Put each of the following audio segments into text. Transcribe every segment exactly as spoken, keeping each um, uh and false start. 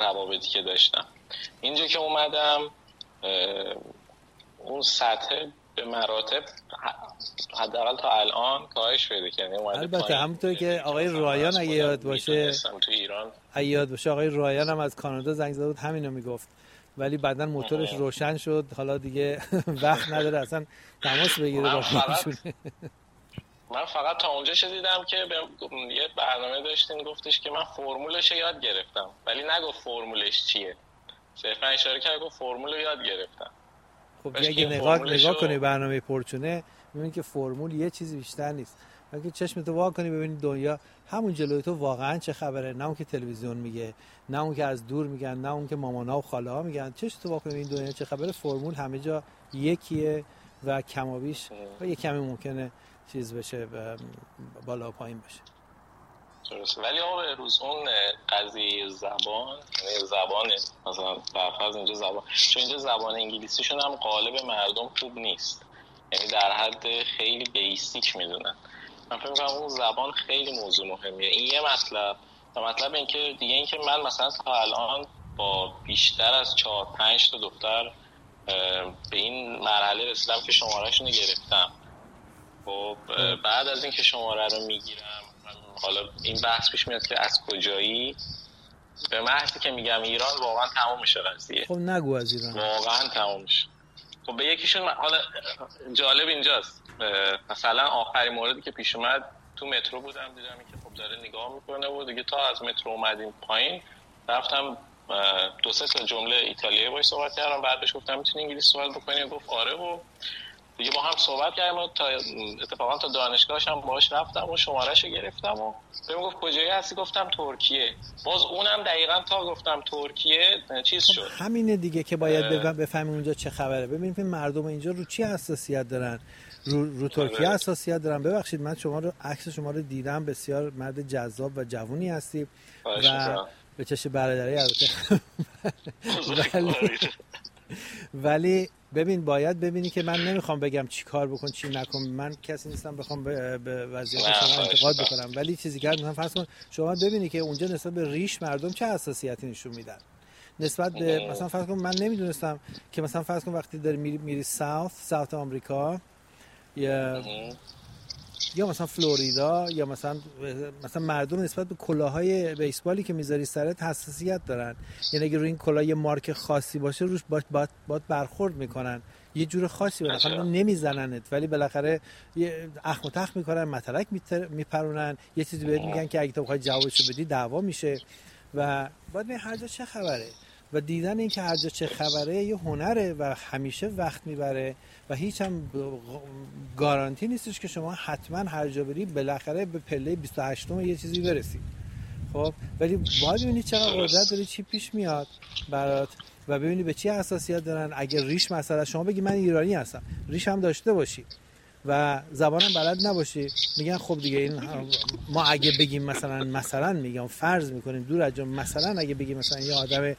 روابطی که داشتم. اینجا که اومدم اون سطح به مراتب حداقل تا الان کاهش پیدا کرده. البته همونطور که آقای رایان اگه یاد باشه تو ایران اگه یاد باشه آقای رایان هم از کانادا زنگ زده بود همینو میگفت، ولی بعدن موتورش روشن شد، حالا دیگه وقت نداره اصلا تماس بگیره با خودشون. من فقط تا اونجا شدیدم که یه برنامه داشتین گفتش که من فرمولش یاد گرفتم، ولی نگفت فرمولش چیه، صرفا اشاره کرد گفت فرمول رو یاد گرفتم. خب اگه نگاه نگاه کنی برنامه پرچونه میبینی که فرمول یه چیزی بیشتر نیست. اگه چشمتو وا کنی ببینی دنیا همون جلوی تو واقعا چه خبره، نه اون که تلویزیون میگه، نه اون که از دور میگن، نه اون که مامانا و خاله ها میگن. چشمتو وا کنی این دنیا چه خبره، فرمول همه جا یکیه و کم و بیش و یه کمی ممکنه چیز بشه بالا و پایین بشه. درسته. ولی آقا به روز اون قضیه زبان، یعنی زبان مثلا برفرض اینجا زبان، چون اینجا زبان انگلیسیشون هم قالب مردم خوب نیست، یعنی در حد خیلی بیسیک میدونن. من فکر می‌کنم اون زبان خیلی موضوع مهمیه. این یه مطلب. تا مطلب این که دیگه این که من مثلا تا الان با بیشتر از چهار پنج تا دختر به این مرحله رسیدم که شماره‌شون رو گرفتم. خب بعد از این که شماره رو میگیرم، حالا این بحث پیش میاد که از کجایی، به محضی که میگم ایران واقعا تموم میشه قضیه. خب نگو از ایران. واقعا تموم میشه. خب به یکیشون حالا جالب اینجاست، مثلا آخرین موردی که پیش اومد تو مترو بودم، دیدم که خب داره نگاه میکنه و دیگه تا از مترو اومدیم پایین رفتم دو سه تا جمله ایتالیایی باهاش صحبت کردم، بعدش گفتم میتونی انگلیسی صحبت بکنی؟ گفت آره و دیگه با هم صحبت کردیم و تا اتفاقا تا دانشگاهش هم باهاش رفتم و شماره‌شو گرفتم و بهم گفت کجایی هستی؟ گفتم ترکیه. باز اونم دقیقاً تا گفتم ترکیه چیز شد. خب همینه دیگه که باید بفهمیم اونجا چه خبره. ببینید مردم اینجا رو چی حساسیت دارن، رو, رو ترکیه حساسیت دارن. ببخشید من شما رو عکس شما رو دیدم، بسیار مرد جذاب و جوونی هستی و به چش برادری البته ولی ولی ببین باید ببینی که من نمیخوام بگم چی کار بکن چی نکن، من کسی نیستم بخوام به, به وضعیت شما انتقاد بکنم، ولی چیزی که مثلا فرض کن شما ببینی که اونجا نسبت به ریش مردم چه حساسیتی نشون میدن نسبت به مثلا فرض کن من نمیدونستم که مثلا فرض کن وقتی داری میری میری ساوت ساوت آمریکا یا یا مثلا فلوریدا یا مثلا مثلا مردم نسبت به کلاهای بیسبالی که میذاری سرت حساسیت دارن، یعنی اگه روی این کلاه یه مارک خاصی باشه روش باید با با برخورد میکنن یه جور خاصی، بالاخره نمیزننت ولی بالاخره یه اخم و تخم میکنن، متلک میپرونن، یه چیزی بهت میگن که اگه تو بخوای جوابشو بدی دعوا میشه و باید به هر جا چه خبره و دیدن این که هر جا چه خبره یه هنره و همیشه وقت میبره و هیچ هم گارانتی نیستش که شما حتما هر جا بری بالاخره به پله بیست و هشتم یه چیزی برسی. خب ولی باید ببینی چقدر قدرت داری، چی پیش میاد برات و ببینی به چی حساسیت دارن. اگه ریش مثلا شما بگی من ایرانی هستم، ریش هم داشته باشی و زبانم بلد نباشی، میگن خب دیگه این ما اگه بگیم مثلا مثلا میگم فرض میکنیم دور از جون، مثلا اگه بگیم مثلا یه آدم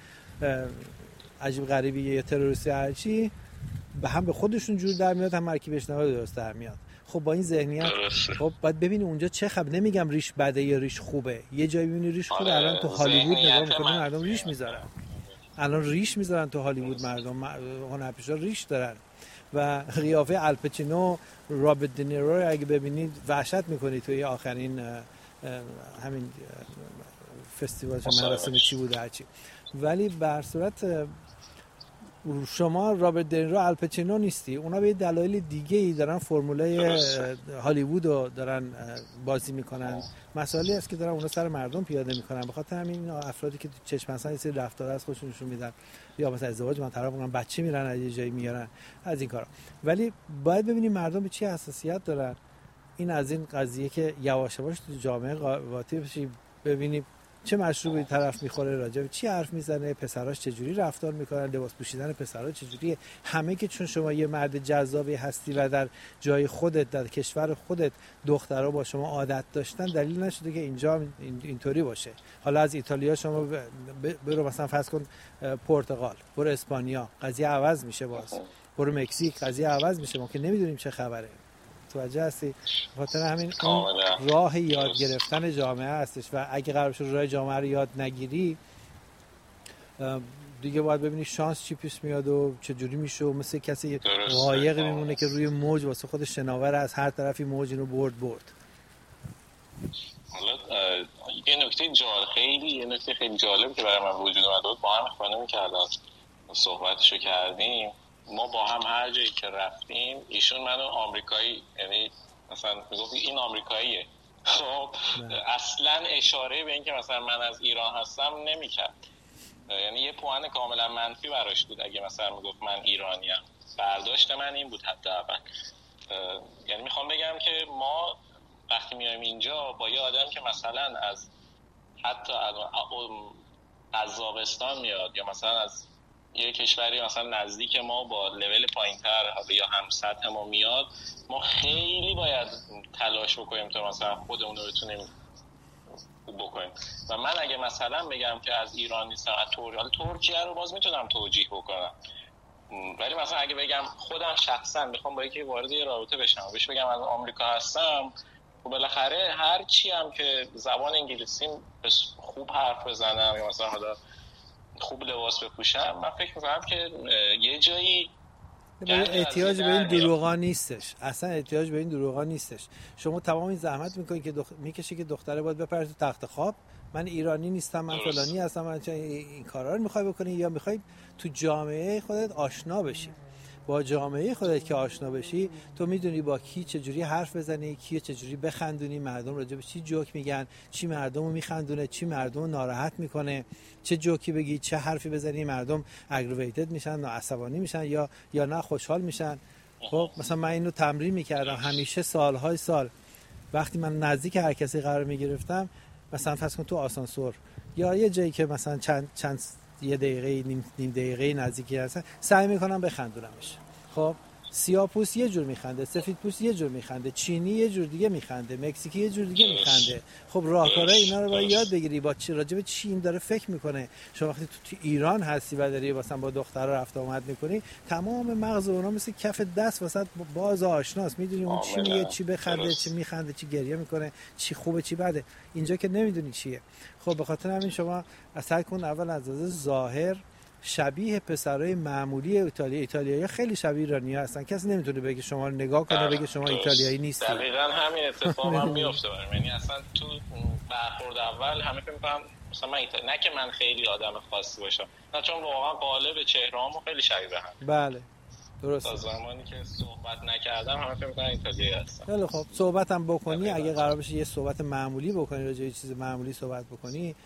عجیب غریبی یا تروریستی هرچی به هم به خودشون جور در میاد، هم مرکی بشنوه درست در میاد. خب با این ذهنیت خب باید ببینی اونجا چه خبر. نمیگم ریش بده یا ریش خوبه، یه جایی ببینی ریش خوبه. الان تو هالیوود نگاه میکنی مردم ریش میذارن، الان ریش میذارن تو هالیوود، مردم هنرپیشا ریش دارن و قیافه الپچینو، رابرت دنیرو اگه ببینید وحشت میکنید توی آخرین همین فستیوال مراسم چی بود هرچی. ولی به هر صورت شما رابرت دنیرو الپچینو نیستی، اونا به دلایل دیگه ای دارن فرمولای هالیوود رو دارن بازی میکنن، مسائلی است که دارن اونا سر مردم پیاده میکنن. به خاطر همین افرادی که تو چشم مثلا یه سری رفتار از خودشون نشون میدن یا مثلا ازدواج من طرف میکنن، بچه میرن از یه جایی میارن، از این کارا. ولی باید ببینیم مردم به چی حساسیت دارن. این از این قضیه که یواش یواش تو جامعه قاطی بشی، ببینیم چه مشروبی طرف میخوره، راجع به چی حرف میزنه، پسراش چجوری رفتار میکنن، لباس پوشیدن پسرا چجوریه. همه که چون شما یه مرد جذابی هستی و در جای خودت در کشور خودت دخترها با شما عادت داشتن، دلیل نشده که اینجا اینطوری باشه. حالا از ایتالیا شما برو مثلا فرض کن پرتغال، برو اسپانیا، قضیه عوض میشه. باز برو مکزیک، قضیه عوض میشه. ما که نمیدونیم چه خبره. متوجه هستی؟ بخاطر همین راه یاد گرفتن جامعه هستش و اگه قرار باشه راه جامعه رو یاد نگیری دیگه باید ببینی شانس چی پیش میاد و چه جوری میشه و مثل کسی قایق میمونه که روی موج واسه خود شناور از هر طرفی موج اینو برد برد. حالا یه نکته جالب خیلی یه نکته خیلی جالب که برای من وجود اومد بود، با هم خانمی که الان صحبتشو کردیم، ما با هم هر جایی که رفتیم ایشون منو آمریکایی، یعنی مثلا میگفت این آمریکاییه، خب اصلا اشاره به این که مثلا من از ایران هستم نمیکرد، یعنی یه پوان کاملا منفی براش بود اگه مثلا میگفت من ایرانیم. برداشت من این بود حتی اول. یعنی میخوام بگم که ما وقتی میایم اینجا با یه آدم که مثلا از حتی از قزاقستان میاد یا مثلا از یه کشوری مثلا نزدیک ما با لول پایینتر یا هم سطح ما میاد، ما خیلی باید تلاش بکنیم تا مثلا خودمون رو بتونیم بکنیم. و من اگه مثلا بگم که از ایران نیستم، از ترکیه، ترکیه رو باز میتونم توجیه بکنم، ولی مثلا اگه بگم خودم شخصا میخوام با یکی وارد یه رابطه بشم و بهش بگم از آمریکا هستم، و بالاخره هر چی هم که زبان انگلیسیم خوب حرف بزنم یا مثلا حالا خوب لباس بپوشم، من فکر میکنم که یه جایی احتیاج به این دروغا نیستش، اصلا احتیاج به این دروغا نیستش. شما تمام این زحمت میکنید که دخ... میکشی که دختره باید بپره تو تخت خواب، من ایرانی نیستم، من فلانی هستم، من این کارا رو میخوای بکنی، یا میخوای تو جامعه خودت آشنا بشی. با جامعه خودت که آشنا بشی، تو میدونی با کی چجوری حرف بزنی، کی چجوری بخندونی، مردم راجع به چی جوک میگن، چی مردمو میخندونه، چی مردمو ناراحت میکنه، چه جوکی بگی، چه حرفی بزنی مردم اگریویتد میشن، نه عصبانی میشن یا یا نه خوشحال میشن. خب مثلا من اینو تمرین میکردم همیشه سالهای سال، وقتی من نزدیک هر کسی قرار میگرفتم، مثلا فرض کن تو آسانسور یا یه جایی که مثلا چند چند یه دقیقه نیم, نیم دقیقه نزدیکی هستن، سعی میکنم بخندونمش. خب سیاه‌پوست یه جور میخنده، سفیدپوست یه جور میخنده، چینی یه جور دیگه میخنده، مکزیکی یه جور دیگه میخنده. خب راهکارهای اینا رو باید یاد بگیری، با چی راجع به چی این داره فکر میکنه. شما وقتی تو, تو ایران هستی و داری مثلا با دخترها رفت آمد میکنی، تمام مغز اونا مثل کف دست واسط باز آشناست، میدونی اون چی میگه، چی بخنده، چی میخنده، چی گریه میکنه، چی خوبه چی بده. اینجا که نمیدونی چیه. خب به خاطر همین شما اصلا کن اول از نظر ظاهر شبیه پسرای معمولی ایتالیا ایتالیایی خیلی شبیه ایرانی هستن. کسی نمیتونه بگه شما رو نگاه کنه بگه شما ایتالیایی نیستی. دقیقاً همین اتفاق هم میفته برام. یعنی اصلا تو برخورد اول همه فکر می‌کنم مثلا من ایتالی... نه که من خیلی آدم خاصی باشم، نه چون واقعا قالب چهره‌هامو خیلی شبیه به هم. بله درست. تا زمانی که صحبت نکردم همه فکر می‌کنن ایتالیایی هستم. خیلی خب صحبتم بکنی، اگه قرار باشه یه صحبت معمولی بکنی، راجع به چیز معمولی صحبت بکنی،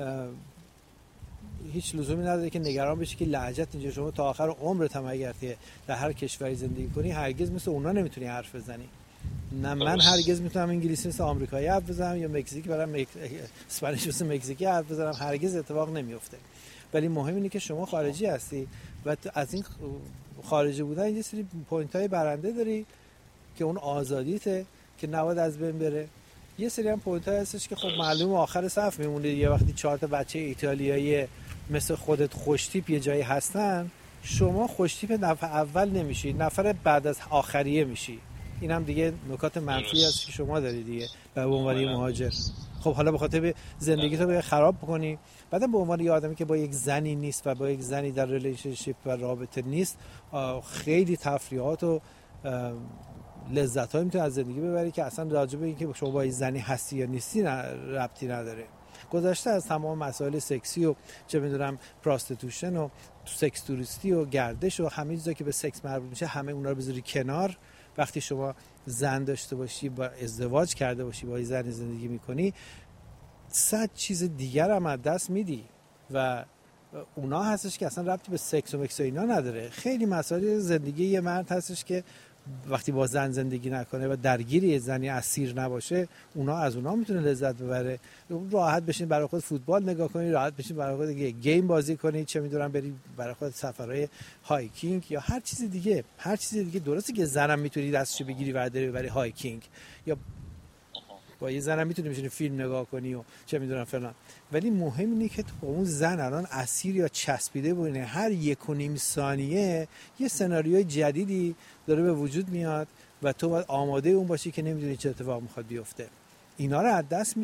هیچ لزومی نداره که نگران بشی که لهجت اینجا شما تا آخر عمرت هم اگر در هر کشوری زندگی کنی هرگز مثل اونا نمیتونی حرف بزنی. نه من هرگز میتونم انگلیسی مثل آمریکایی حرف بزنم یا مکزیکی برام مک... اسپانیش مثل مکزیکی حرف بزنم، هرگز اتفاق نمیفته. ولی مهم اینه که شما خارجی هستی و از این خارجی بودن یه سری پوینت‌های برنده داری که اون آزادیته که نباید از بین بره. یه سری هم پوینت‌ها هستش که خب معلومه آخر صف میمونه. یه وقتی چهار تا بچه ایتالیایی مثل خودت خوشتیپ یه جایی هستن، شما خوشتیپ نفر اول نمیشی، نفر بعد از آخریه میشی. این هم دیگه نکات منفی هست که شما داری دیگه به عنوان مهاجر. خب حالا به خاطر زندگی تو بیا خراب بکنی، بعدم به عنوان یه آدمی که با یک زنی نیست و با یک زنی در ریلیشنشیپ و رابطه نیست، خیلی تفریحات و لذت های میتونی از زندگی ببری که اصلا راجع به اینکه شما با یک زنی هستی یا نیستی ربطی نداره. گذشته از تمام مسائل سکسی و چه میدونم پراستیتوشن و سکس توریستی و گردش و همه چیزا که به سکس مربوط میشه، همه اونا رو بذاری کنار. وقتی شما زن داشته باشی، با ازدواج کرده باشی، با زن زندگی میکنی، صد چیز دیگر هم از دست میدی و اونا هستش که اصلا ربطی به سکس و مکس و اینا نداره. خیلی مسائل زندگی یه مرد هستش که وقتی با زن زندگی نکنه و درگیر یه زنی اسیر نباشه، اونا از اونا میتونه لذت ببره. راحت بشین برای خود فوتبال نگاه کنی، راحت بشین برای خود گیم بازی کنی، چه میدونم بری برای خود سفرهای هایکینگ یا هر چیز دیگه. هر چیز دیگه درسته که زنم میتونی دستش بگیری و بری برای هایکینگ، یا با یه زنم میتونی بشینی فیلم نگاه کنی و چه میدونم فلان، ولی مهم اینه که تو با اون زن الان اسیر یا چسبیده بودی. هر یک و نیم ثانیه یه سناریوی جدیدی داره به وجود میاد و تو باید آماده اون باشی که نمیدونی چه اتفاق میخواد بیفته. اینا رو از دست میدی.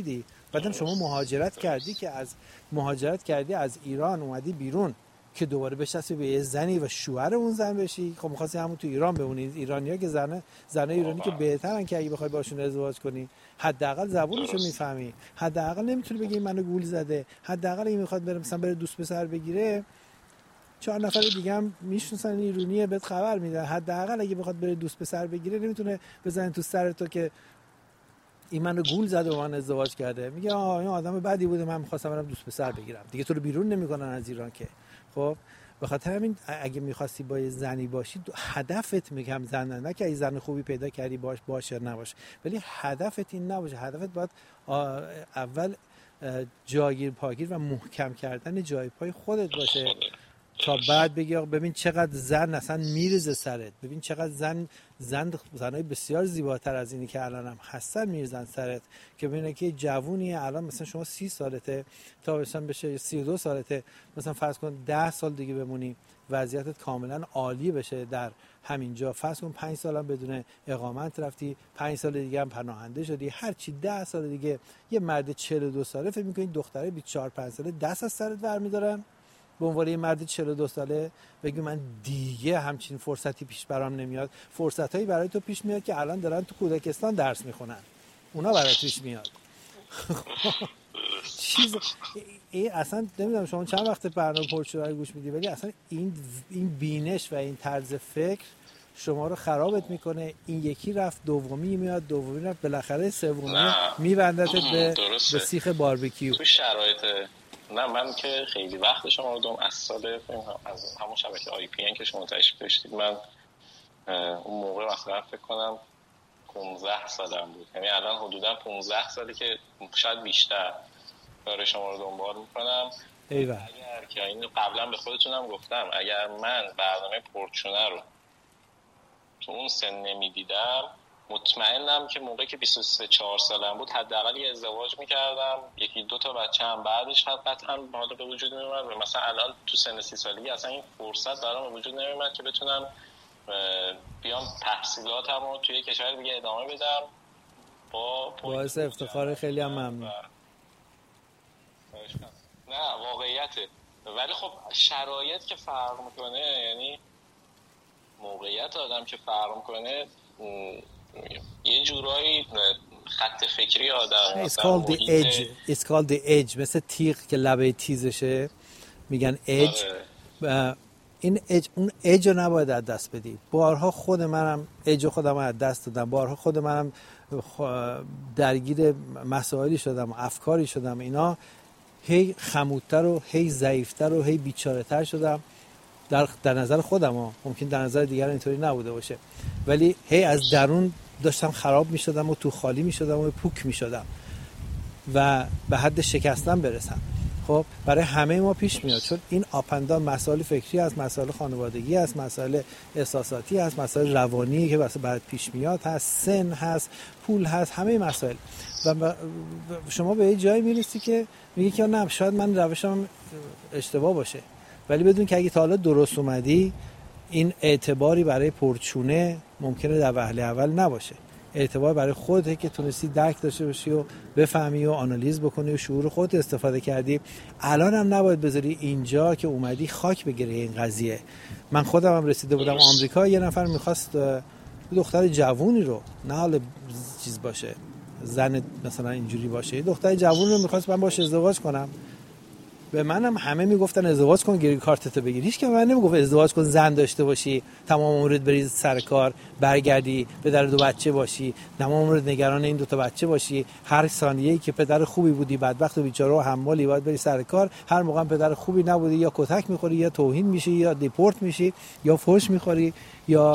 بعدم شما مهاجرت کردی که از مهاجرت کردی از ایران اومدی بیرون که دوباره بشستی به یه زنی و شوهر اون زن بشی. خب می‌خواستی همون تو ایران بمونی. ایرانی‌ها که زنه زنه ایرانی که بهترن که اگه بخوای باشون ازدواج کنی حداقل زبونشو میفهمی، حداقل نمیتونی بگی منو گول زده، حداقل اگه میخواد بره مثلا بره دوست پسر بگیره چهار نفر دیگه هم میشناسن ایرانیه بهت خبر میدن، حداقل اگه بخواد بره دوست پسر بگیره نمیتونه بزنه تو سر تو که این منو گول زده و من ازدواج کرده. میگه آه این آدم بدی بوده من می‌خواستم برم دوست پسر بگیرم. دیگه تو رو بیرون نمیکنن از ایران که. خب به خاطر همین اگه می‌خواستی با یه زنی باشی هدفت میگم زن نه که ای زن خوبی پیدا کردی باش باشه نباشه، ولی هدفت این نباشه. هدفت باید اول جاگیر پاگیر و محکم کردن جای پای خودت باشه تا بعد بگی آقا ببین چقدر زن اصلا میرزه سرت، ببین چقدر زن زن زنای بسیار زیباتر از اینی که الان هم هستن میرزن سرت، که ببینه که جوونیه الان مثلا شما سی سالته تا مثلا بشه سی و دو سالته، مثلا فرض کن ده سال دیگه بمونی وضعیتت کاملا عالی بشه در همینجا، فرض کن پنج سالم بدون اقامت رفتی، پنج سال دیگه هم پناهنده شدی، هر چی ده سال دیگه یه مرد چهل و دو ساله فکر می‌کنی دختره بیست و چهار پنج ساله دست از سرت برمی‌دارن به عنوان یه مرد چهل و دو ساله بگی من دیگه همچین فرصتی پیش برام نمیاد. فرصتایی برای تو پیش میاد که الان دارن تو کودکستان درس میخونن، اونا برای پیش میاد. چیز این اصلا نمیدونم شما چند وقت برنامه پرشورای گوش میدی، ولی اصلا این این بینش و این طرز فکر شما رو خرابت میکنه. این یکی رفت دومی میاد، دومی رفت، بالاخره سومی میبندتت به به سیخ باربیکیو. تو شرایط نه من که خیلی وقت شما رو دوم از سال از همون شبکه آی پی ان که شما تشریف داشتید، من اون موقع مثلا فکر کنم پانزده سالم بود، یعنی الان حدودا پانزده سالی که شاید بیشتر کار شما رو دنبال میکنم. ایوه. اگر که اینو قبلا به خودتونم گفتم اگر من برنامه پورچونه رو تو اون سن نمیدیدم مطمئنم که موقعی که بیست و سه چهار سالم بود حداقل یه ازدواج میکردم، یکی دو تا بچه هم بعدش قطعا حالا به وجود میومد و مثلا الان تو سن سی سالگی اصلا این فرصت برام به وجود نمیومد که بتونم بیام تحصیلاتمو توی کشور دیگه ادامه بدم. با باعث افتخار خیلی هم ممنون. نه واقعیته، ولی خب شرایط که فرق میکنه، یعنی موقعیت آدم که فرق میکنه یه جورایی خط فکری آدم. It's called the edge. It's called the edge. مثل تیغ که لبه تیزشه میگن edge. این edge اون edge رو نباید از دست بدی. بارها خود منم edge خودم رو از دست دادم. بارها خود منم درگیر مسائلی شدم و افکاری شدم. اینا هی خمودتر و هی ضعیفتر و هی بیچاره‌تر شدم. در در نظر خودم ها، ممکن در نظر دیگران اینطوری نبوده باشه، ولی هی از درون داشتم خراب می شدم و تو خالی می شدم و پوک می شدم و به حد شکستن برسم. خب برای همه ما پیش میاد، چون این آپندان مسائل فکری هست، مسائل خانوادگی هست، مسائل احساساتی هست، مسائل روانی که واسه بعد پیش میاد هست، سن هست، پول هست، همه مسائل. و شما به یه جایی میرسی که میگی که نه شاید من روشم اشتباه باشه، ولی بدون که اگه تا حالا درست اومدی این اعتباری برای پرچونه ممکنه در وهله اول نباشه. اعتبار برای خودت که تونستی درک داشته باشی و بفهمی و آنالیز بکنی و شعور خودت استفاده کردی. الان هم نباید بذاری اینجا که اومدی خاک بگیره این قضیه. من خودم هم رسیده بودم آمریکا، یه نفر میخواست دختر جوونی رو، نه حالا چیز باشه زن مثلا اینجوری باشه، دختر جوون رو میخواست من باشه ازدواج کنم. به منم همه میگفتن ازدواج کن گرین کارتتو بگیر، هیچ که من نمیگفت ازدواج کن زن داشته باشی تمام عمرت بری سر کار برگردی پدر دو بچه باشی، تمام عمرت نگران این دو تا بچه باشی، هر ثانیه‌ای که پدر خوبی بودی بدبخت و بیچاره و حمالی باید بری سر کار، هر موقع پدر خوبی نبودی یا کتک میخوری یا توهین میشی یا دیپورت میشی یا فحش میخوری یا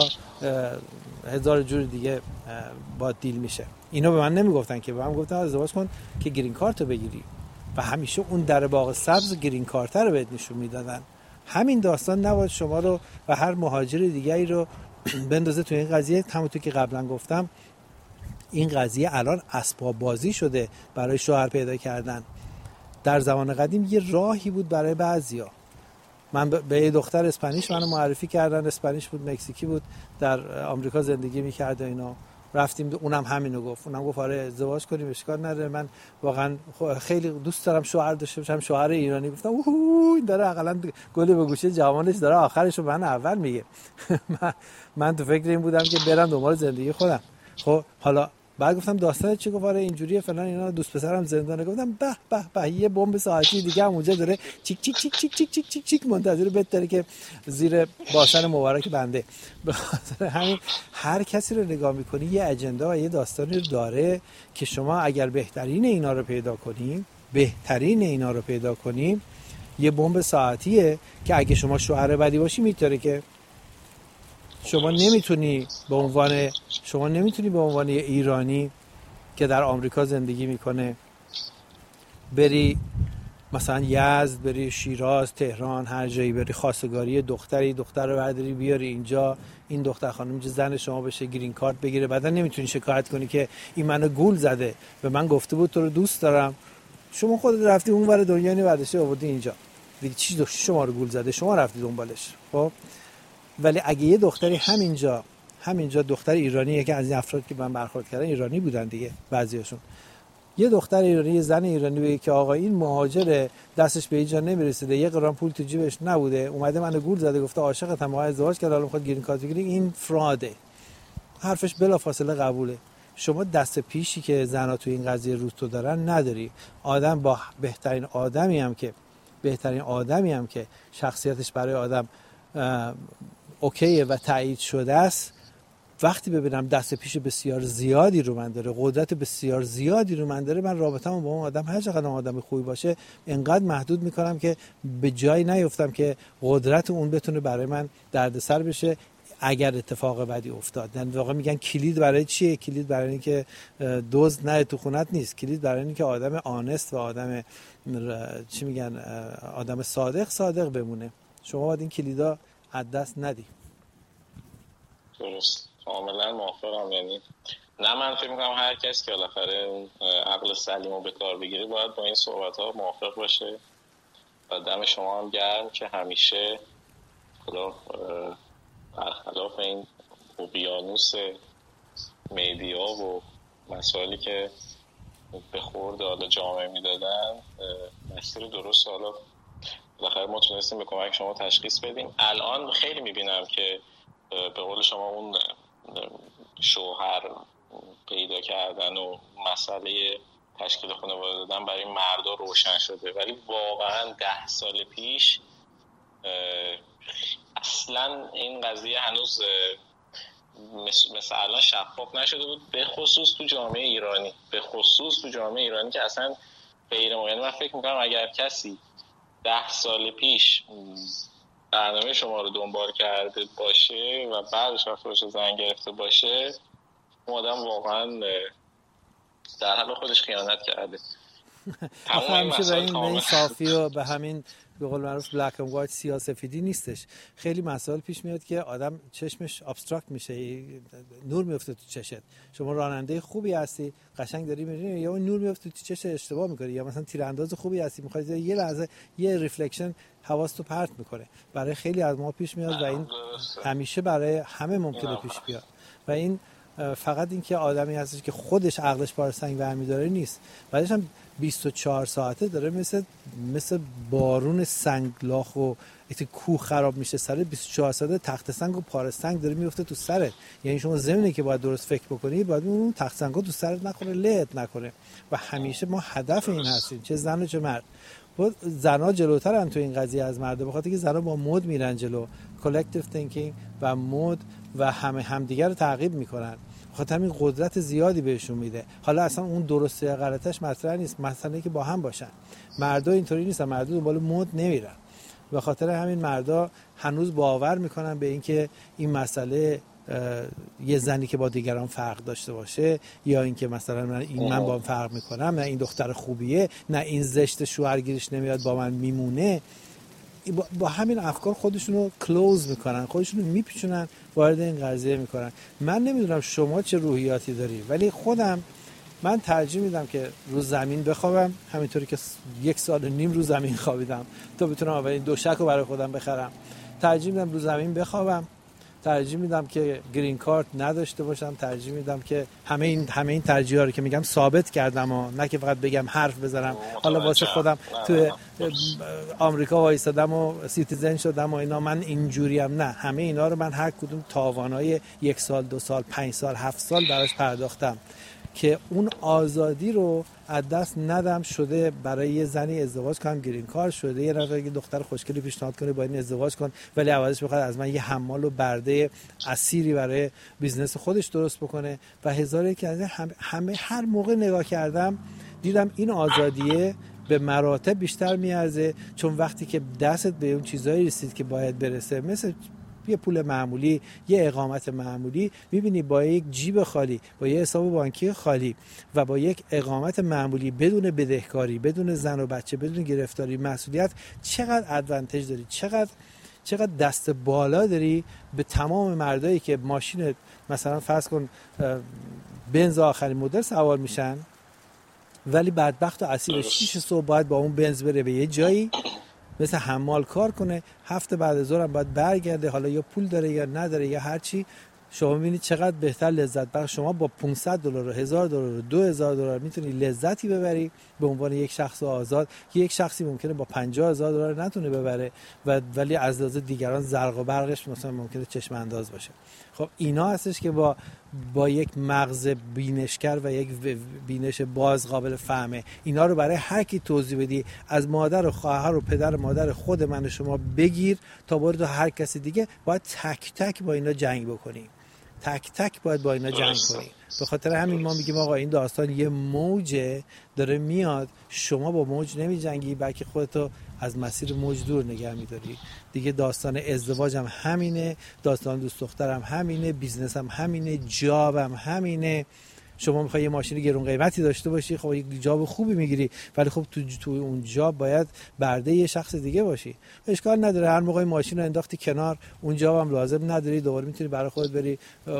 هزار جور دیگه با دیل میشه. اینا به من نمیگفتن که، به من گفتن ازدواج کن که گرین کارتو بگیری و همیشه اون در باغ سبز گرین کارتر رو بهت نشون میدادن. همین داستان نباید شما رو و هر مهاجر دیگری رو بندازه تو این قضیه. همونطور که قبلا گفتم این قضیه الان اسباب بازی شده برای شوهر پیدا کردن. در زمان قدیم یه راهی بود برای بعضیا. من به یه دختر اسپانیش منو معرفی کردن، اسپانیش بود، مکزیکی بود، در آمریکا زندگی می‌کرد و اینا. رفتیم اونم همینو گفت اونم گفت آره ازدواج کنیم اشکال نداره، من واقعا خیلی دوست دارم شوهر داشته باشم، شوهر ایرانی. گفتم اوه این داره حداقل گل به گوشه جوانش داره آخرشو من اول میگه. من من تو فکر این بودم که برم دنبال زندگی خودم. خب حالا بعد گفتم داستان چی؟ گفت آره اینجوریه فلان اینا، دوست پسرم زندانه. گفتم به به به یه بمب ساعتی دیگه هم اونجا داره چیک چیک چیک چیک چیک چیک چیک چیک منتظر بهتره که زیر باسن مبارک بنده. به خاطر همین هر کسی رو نگاه می‌کنی یه اجندا و یه داستانی رو داره که شما اگر بهترین اینا رو پیدا کنیم بهترین اینا رو پیدا کنیم یه بمب ساعتیه که اگه شما شوهر بدی باشی میتونه که شما نمیتونی به عنوان شما نمیتونی به عنوان یه ایرانی که در آمریکا زندگی میکنه بری مثلا یزد، بری شیراز، تهران، هر جایی بری خواستگاری دختری دختر رو برداری بیاری اینجا، این دختر خانم اینجا زن شما بشه، گرین کارت بگیره، بعدا نمیتونی شکایت کنی که این منو گول زده، به من گفته بود تو رو دوست دارم، شما خودت رفتی اون ور دنیا اینو برداشتی آوردی اینجا دیگه، چی دو شما رو گول زده، شما رفتی دنبالش. خب ولی اگه یه دختری همینجا همینجا دختر ایرانیه که از این افراد که من برخورد کردن ایرانی بودن دیگه بعضیاشون، یه دختر ایرانی یه زن ایرانی بگه که آقا این مهاجر دستش به اینجا نمیرسیده، یه قران پول تو جیبش نبوده، اومده منو گول زده، گفته عاشقتم، ما ازدواج کرد، حالا میخواد گرین کارت بگیره، این فراده، حرفش بلافاصله قبوله. شما دست پیشی که زنا تو این قضیه رو تو دارن نداری. آدم با بهترین آدمی هم که بهترین آدمی هم که شخصیتش برای آدم اوکیه و تایید شده است، وقتی ببینم دست پیش بسیار زیادی رو من داره، قدرت بسیار زیادی رو من داره، من رابطه‌مو با اون آدم هر چقدر آدم خوبی باشه انقدر محدود میکنم که به جایی نیفتم که قدرت اون بتونه برای من دردسر بشه اگر اتفاق بدی افتاد. در واقع میگن کلید برای چیه؟ کلید برای این که دزد نه تو خونت نیست، کلید برای این که آدم آنست و آدم چی میگن آدم صادق صادق بمونه. شما باید این کلیدا از دست ندی. درست، کاملا موافقم. یعنی نه من فکر می‌کنم هر کس که بالاخره عقل سلیمو به کار بگیره باید با این صحبت‌ها موافق باشه. و دم شما هم گرم که همیشه خدا برخلاف این اقیانوس میدیا و مسائلی که به خورد حالا جامعه میدادن مسیر درست حالا بالاخره ما تونستیم به کمک شما تشخیص بدیم. الان خیلی میبینم که به قول شما اون شوهر پیدا کردن و مسئله تشکیل خانواده دادن برای مردا روشن شده، ولی واقعا ده سال پیش اصلا این قضیه هنوز مثل, مثل الان شفاف نشده بود، به خصوص تو جامعه ایرانی به خصوص تو جامعه ایرانی که اصلا غیر ممکنه. من فکر میکنم اگر کسی ده سال پیش برنامه شما رو دنبال کرده باشه و بعدش وقت باشه زنگ گرفته باشه، اون آدم واقعا در حق خودش خیانت کرده. آخه همیشه به این, این صافی و به همین به قول معروف بلک اند وایت سیاه سفیدی نیستش. خیلی مسائل پیش میاد که آدم چشمش ابسترکت میشه، نور میفته تو چشت. شما راننده خوبی هستی قشنگ داری میری یا نور میفته تو چشت اشتباه میکنی، یا مثلا تیرانداز خوبی هستی میخوای یه لحظه یه ریفلکشن حواستو پرت میکنه. برای خیلی از ما پیش میاد و این همیشه برای همه ممکنه پیش بیاد و این فقط این که آدمی هستش که خودش عقلش بار سنگ برمی داره نیست، بعدش هم بیست و چهار ساعته داره مثل مثل بارون سنگلاخ و ایت کوه خراب میشه سر بیست و چهار ساعته تخت سنگ و پاره سنگ داره میفته تو سرت. یعنی شما زمینی که باید درست فکر بکنی باید اون تخت سنگا تو سرت نکنه، لهت نکنه. و همیشه ما هدف این هستیم، چه زن و چه مرد. زنا جلوترن تو این قضیه از مرد، به خاطر که زنا با مد میرن جلو، کلکتیو تینکینگ و مد و همه همدیگه رو تعقیب میکنن، خاطر همین قدرت زیادی بهشون میده. حالا اصلا اون درسته یا غلطش مطرح نیست، مثلا که با هم باشن. مردا اینطوری نیستن، مردا دنبال مد نمیرن، به خاطر همین مردا هنوز باور میکنن به این که این مسئله یه زنی که با دیگران فرق داشته باشه، یا اینکه مثلا من این من با هم فرق میکنم، نه این دختر خوبیه، نه این زشت شوهرگیریش نمیاد با من میمونه. با, با همین افکار خودشونو کلوز میکنن، خودشونو میپیچونن، وارد این قضیه میکنن. من نمیدونم شما چه روحیاتی داری، ولی خودم من ترجیح میدم که رو زمین بخوابم، همینطوری که یک سال و نیم رو زمین خوابیدم تا بتونم اولین دوشک رو برای خودم بخرم. ترجیح میدم رو زمین بخوابم ترجیح میدم که گرین کارت نداشته باشم، ترجیح میدم که همه این همه این ترجیحا رو که میگم ثابت کردم و نه که فقط بگم حرف بزنم حالا واسه خودم تو آمریکا وایسادم و سیتیزن شدم و اینا من اینجوریم. نه، همه اینا رو من هر کدوم تاوانای یک سال، دو سال، پنج سال، هفت سال براش پرداختم که اون آزادی رو از دست ندم. شده برای یه زنی ازدواج کنم، گرین کارت شده، یه نفر که دختر خوشگلی پیشنهاد کنه با این ازدواج کن، ولی عوضش بخواد از من یه حمال و برده اسیری برای بیزنس خودش درست بکنه و هزار یک از همه, همه هر موقع نگاه کردم دیدم این آزادیه به مراتب بیشتر میارزه، چون وقتی که دستت به اون چیزایی رسید که باید برسه، مثل یه پول معمولی، یه اقامت معمولی، میبینی با یک جیب خالی، با یه حساب بانکی خالی و با یک اقامت معمولی بدون بدهکاری، بدون زن و بچه، بدون گرفتاری، مسئولیت، چقدر ادوانتج داری، چقدر چقدر دست بالا داری به تمام مردایی که ماشین مثلا فرض کن بنز آخرین مدل سوار میشن ولی بدبخت و اسیر شیش صبح باید با اون بنز بره به یه جایی مثل حمال کار کنه، هفته بعد از ظهر هم باید برگرده، حالا یا پول داره یا نداره یا هر چی. شما میبینید چقدر بهتر لذت بخش. شما با پانصد دلار و هزار دلار و دو هزار دلار میتونی لذتی ببری به عنوان یک شخص آزاد. یک شخصی ممکنه با پنجاه هزار دلار نتونه ببره و ولی از لحاظ دیگران زرق و برقش مثلا ممکنه چشم انداز باشه. خب اینا هستش که با با یک مغز بینشگر و یک بینش باز قابل فهمه. اینا رو برای هر کی توضیح بدی، از مادر و خواهر و پدر و مادر خود من و شما بگیر تا برد هر کسی دیگه، باید تک تک با اینا جنگ بکنیم، تک تک باید با اینا جنگ کنیم. به خاطر همین ما میگیم آقا این داستان یه موجه داره میاد، شما با موج نمی جنگی بلکه خودتو از مسیر موج دور نگه میداری دیگه. داستان ازدواج هم همینه، داستان دوست دخترم همینه، بیزنس هم همینه، جاب هم همینه. شما میخوای یه ماشین گرون قیمتی داشته باشی، خب یک جاب خوبی میگیری ولی خب تو تو اون جاب باید برده یه شخص دیگه باشی. اشکال نداره هر موقع ماشین رو انداختی کنار، اون جاب هم لازم نداری، دوباره میتونی برای خودت بری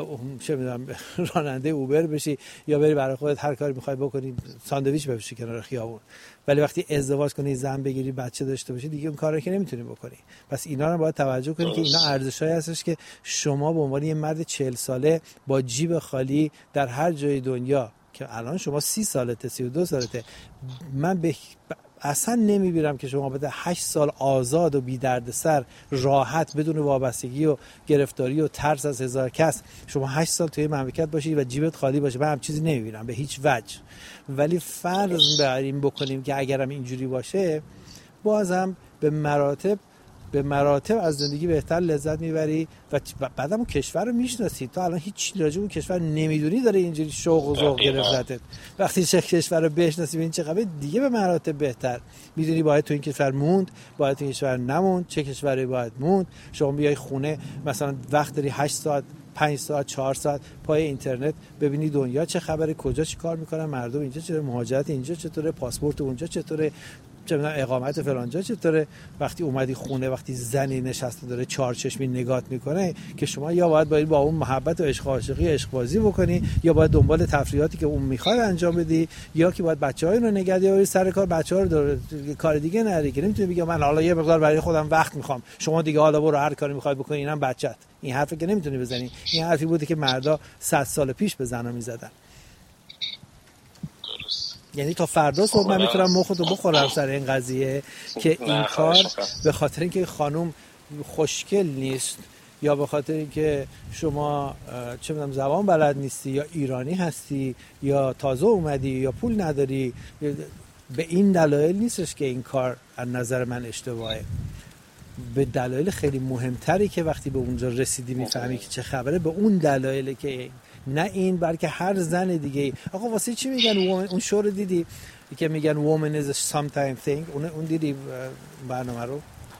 چه میدونم راننده اوبر بشی یا بری برای خودت هر کاری میخوای بکنی، ساندویچ بفروشی کنار خیابون. ولی وقتی ازدواج کنی، زن بگیری، بچه داشته باشی، دیگه اون کارا که نمیتونی بکنی. پس اینا رو باید توجه کنی که اینا ارزشایی هستش که شما به عنوان یه مرد چهل ساله با جیب خالی در هر جای دنیا که الان شما سی سالته، سی و دو سالته، من به اصلا نمیبینم که شما بده هشت سال آزاد و بی دردسر راحت بدون وابستگی و گرفتاری و ترس از هزار کس شما هشت سال توی مملکت باشی و جیبت خالی باشه. من هم چیزی نمیبینم به هیچ وجه. ولی فرض بریم بکنیم که اگرم اینجوری باشه، بازم به مراتب به مراتب از زندگی بهتر لذت میبری و بعدم اون کشور رو میشناسی. تا الان هیچ چیزی راجع به اون کشور نمیدونی، داره اینجوری شوق و ذوق گرفتت. وقتی چه کشور رو بشناسی ببین چه خبره، دیگه به مراتب بهتر میدونی باید تو این کشور موند، باید تو این کشور نموند، چه کشوری باید موند. شما بیای خونه مثلا وقت داری هشت ساعت، پنج ساعت، چهار ساعت پای اینترنت ببینی دنیا چه خبره، کجا چی کار میکنن مردم، اینجا چطوره، مهاجرت اینجا چطوره، پاسپورت اونجا چطوره، چه می‌دونم اقامت فلانجا چطوره. وقتی اومدی خونه، وقتی زنی نشسته داره چهار چشمی نگات میکنه که شما یا باید باید با اون محبت و عشق عاشقی عشق بازی بکنی، یا باید دنبال تفریحاتی که اون میخواد انجام بدی، یا که باید بچه‌ها رو نگه داری سر کار، بچه‌ها رو داره کار دیگه نری که نمیتونی بگی من حالا یه مقدار برای خودم وقت میخوام، شما دیگه حالا برو هر کاری میخوای بکنی، اینم بچت. این حرفی که نمیتونی بزنی. این حرفی بوده که مردا صد سال پیش به زنا میزدن. یعنی تا فردا صبح من میتونم مخوتو بخورم سر این قضیه که این کار به خاطر اینکه خانوم خوشگل نیست یا به خاطر اینکه شما چه میدونم زبان بلد نیستی یا ایرانی هستی یا تازه اومدی یا پول نداری، به این دلایل نیستش که این کار از نظر من اشتباهه. به دلایل خیلی مهمتری که وقتی به اونجا رسیدی میفهمی که چه خبره، به اون دلایلی که نه این بلکه هر زن دیگه. آقا واسه چی میگن اون شو رو دیدی که میگن woman is a sometime thing؟ اون اون دیدی برنامه رو؟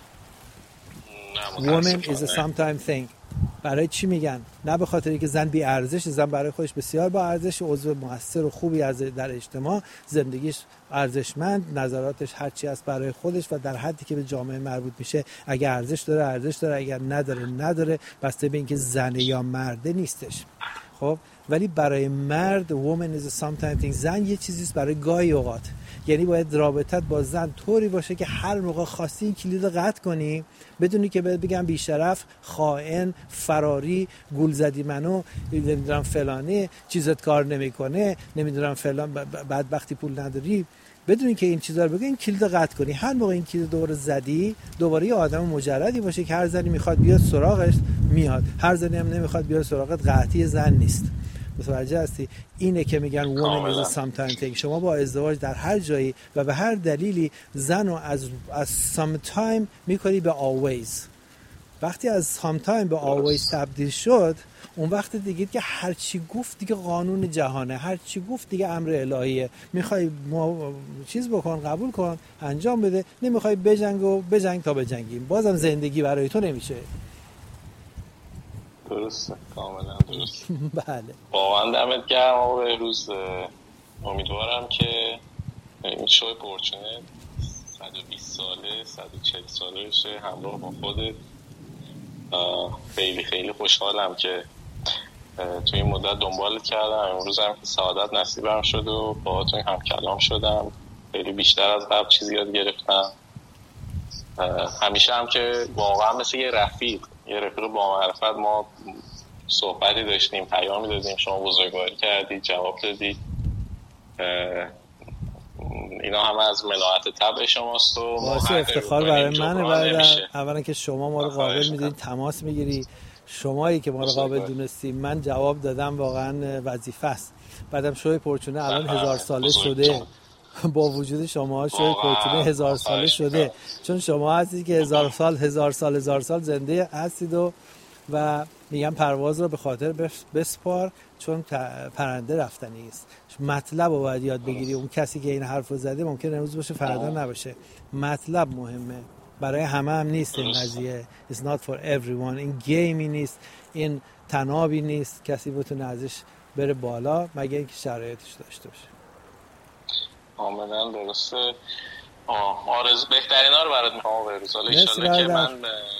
woman is a sometime thing. برای چی میگن؟ نه به خاطر اینکه زن بی ارزش، زن برای خودش بسیار با ارزش، عضو موثر و خوبی از در اجتماع، زندگیش ارزشمند، نظراتش هر چی است برای خودش و در حدی که به جامعه مربوط میشه. اگه ارزش داره ارزش داره، اگر نداره نداره، بسته به اینکه زنه یا مرده نیستش. خب ولی برای مرد woman is a sometime thing. زن یه چیزیست برای گاهی اوقات. یعنی باید رابطت با زن طوری باشه که هر موقع خواستی این کلید رو قطع کنی، بدونی که بهت بگم بیشرف، خائن، فراری، گول زدی منو، نمیدونم فلانه، چیزت کار نمیکنه، نمیدونم فلان، بعد وقتی پول نداری، بدونی که این چیزا رو بگی، این کلید رو قطع کنی. هر موقع این کلید دوباره زدی، دوباره یه آدم مجردی باشه که هر زنی میخواد بیاد سراغش میاد، هر زنی هم نمیخواد بیاد سراغت قطعی زن نیست. متوجه هستی؟ اینه که میگن woman is a sometime thing. شما با ازدواج در هر جایی و به هر دلیلی زن رو از از sometime میکنی به always. وقتی از sometime به always تبدیل شد، اون وقت دیگه که هر چی گفت دیگه قانون جهانه، هر چی گفت دیگه امر الهیه. میخوای ما چیز بکن، قبول کن، انجام بده، نمیخوای بجنگ و بجنگ تا بجنگیم، بازم زندگی برای تو نمیشه. درسته، کاملا درست. بله واقعا دمت گرم آقا بهروز. امیدوارم که این شو پورچونت صد و بیست ساله صد و چهل ساله بشه همراه با خودت. خیلی خیلی خوشحالم که توی این مدت دنبالت کردم. امروز هم که سعادت نصیبم شد و باهاتون هم کلام شدم، خیلی بیشتر از قبل چیزی یاد گرفتم. همیشه هم که واقعا مثل یه رفیق یه رفیق با معرفت ما صحبتی داشتیم، پیامی دادیم، شما بزرگواری کردی، جواب دادی. اینا همه از مناعت طبع شماست و باعث افتخار برای منه. بعد اولا که شما ما رو قابل میدونید، تماس میگیری، شمایی که ما رو قابل دونستی. من جواب دادم، واقعا وظیفه است. بعدم شوی پورچونه الان هزار ساله شده، با وجود شما شوی پورچونه هزار ساله شده، چون شما هستید که هزار سال هزار سال هزار سال زنده هستید و و میگم پرواز رو به خاطر بسپار، چون پرنده رفتنی است. مطلب رو باید یاد بگیری. اون کسی که این حرف رو زده ممکنه امروز باشه فردا نباشه. مطلب مهمه، برای همه هم نیست این قضیه. It's not for everyone. این گیمی نیست، این تنابی نیست کسی بتونه ازش بره بالا مگه اینکه شرایطش داشته باشه. کاملا درسته. آرزو بهترین ها رو برات میخوام بهروز. حالا ان شاءالله که من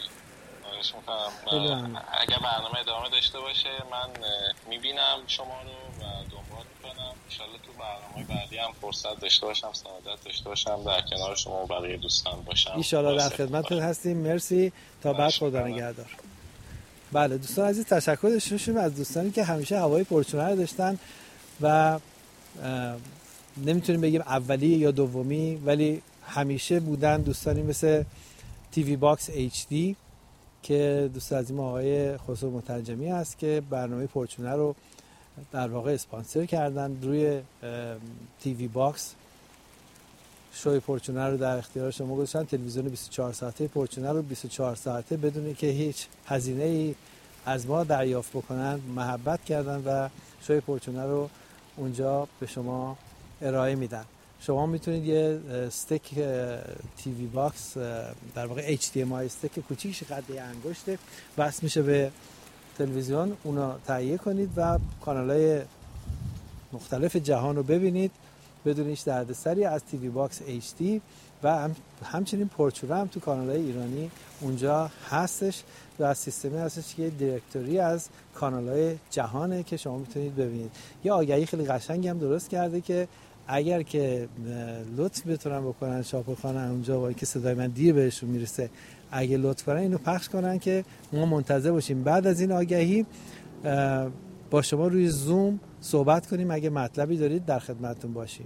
اگر برنامه ادامه داشته باشه من میبینم شما رو و دنبال میکنم. ان شاءالله تو برنامه بعدی هم فرصت داشته باشم، سعادت داشته باشم در کنار شما و بقیه دوستان باشم. ان شاءالله در خدمتتون هستیم. مرسی، تا بعد، خدا نگهدار. بله دوستان عزیز، تشکر داشتیم از دوستانی که همیشه هوای پرچونه رو داشتن و نمیتونیم بگیم اولی یا دومی، ولی همیشه بودن. دوستانی مثل تیوی باکس اچ دی که دوست عزیزم آقای خسرو مترجمی هست که برنامه پورچونه رو در واقع اسپانسر کردن. روی تیوی باکس شوی پورچونه رو در اختیار شما گذاشتن. تلویزیون بیست و چهار ساعته پورچونه رو بیست و چهار ساعته بدون که هیچ هزینه‌ای از ما دریافت بکنن محبت کردن و شوی پورچونه رو اونجا به شما ارائه میدن. شما میتونید یه استیک تیوی باکس در واقع اچ دی ام آی استیک کوچیکش قد انگشته وصل میشه به تلویزیون، اونو تهیه کنید و کانال‌های مختلف جهان رو ببینید بدون هیچ دردسری از تیوی باکس اچ دی و هم همچنین پورچونه هم تو کانال‌های ایرانی اونجا هستش و از سیستمی هستش که دیرکتوری از کانال‌های جهانه که شما میتونید ببینید. یه آگهی خیلی قشنگی هم درست کرده که اگر که لطف بتونن بکنن چاپخانه اونجا با که صدای من دیر بهشون میرسه، اگه لطف کنن اینو پخش کنن که ما منتظر باشیم بعد از این آگهی با شما روی زوم صحبت کنیم. اگه مطلبی دارید در خدمتتون باشیم.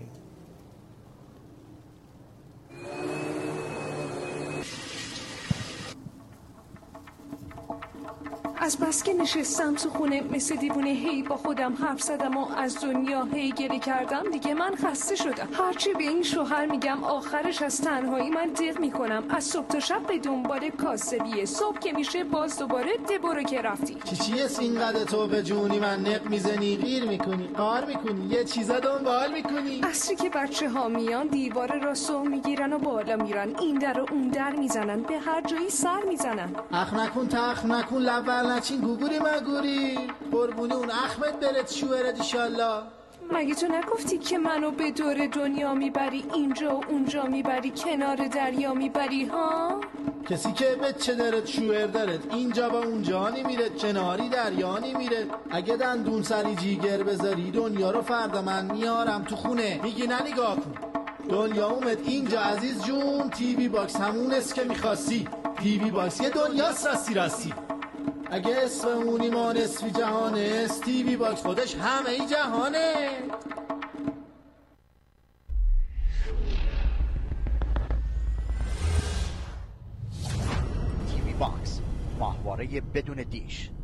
از بس که نشستم تو خونه مثل دیوونه هی با خودم حرف زدم و از دنیا هی گریه کردم. دیگه من خسته شدم. هرچی به این شوهر میگم آخرش از تنهایی من دق میکنم. از صبح تا شب به دنبال کاسبیه، صبح که میشه باز دوباره دبرو که رفتی. چی چیه اینقدر تو به جونی من نق میزنی، غیر میکنی، قار میکنی، یه چیزا دنبال میکنی. عصری که بچه ها میان دیوار راستو میگیرن و بالا میرن، این در و اون در میزنن، به هر جایی سر میزنن. اخ نکن تخ نکن لول نچین گوگوری مگوری قربونی اون احمد برد شوهرد ایشالله. مگه تو نگفتی که منو به دور دنیا میبری، اینجا و اونجا میبری، کنار دریا میبری ها؟ کسی که بچه دارد شوهر دارد اینجا با اونجا نمیره، کناری دریا نمیره. اگه دندون سری جیگر بذاری دنیا رو فردا من میارم تو خونه. میگی نه نگاه کن دنیا اومد اینجا عزیز جون، تی وی باکس همون است که میخواستی. تی وی باکس یه دنیاست راستی راستی. اگه اسم اونی ما نصفی جهانه است، تی وی باکس خودش همه ای جهانه. تی وی باکس، ماهواره بدون دیش.